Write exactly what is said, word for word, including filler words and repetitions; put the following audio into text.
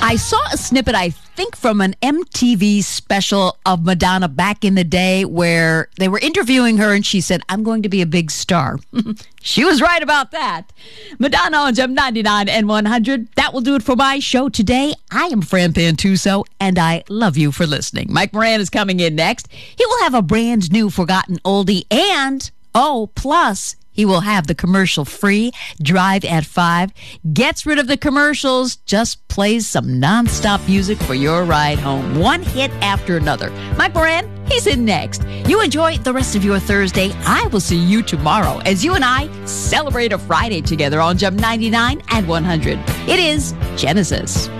I saw a snippet, I think, from an M T V special of Madonna back in the day where they were interviewing her and she said, I'm going to be a big star. She was right about that. Madonna on Gem ninety-nine and one hundred. That will do it for my show today. I am Fran Pantuso, and I love you for listening. Mike Moran is coming in next. He will have a brand new forgotten oldie, and, oh, plus, he will have the commercial-free Drive at five. Gets rid of the commercials, just plays some nonstop music for your ride home. One hit after another. Mike Moran, he's in next. You enjoy the rest of your Thursday. I will see you tomorrow as you and I celebrate a Friday together on Gem ninety-nine and one hundred. It is Genesis.